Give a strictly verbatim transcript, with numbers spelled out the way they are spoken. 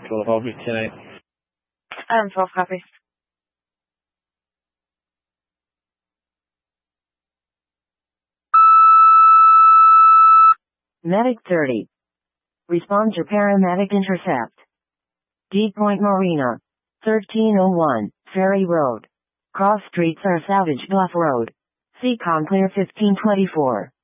twelve Albany, ten eight. Um, twelve copy. Medic thirty. Respond to paramedic intercept. D Point Marina. thirteen oh one, Ferry Road. Cross streets are Savage Bluff Road. Seacon clear fifteen twenty-four.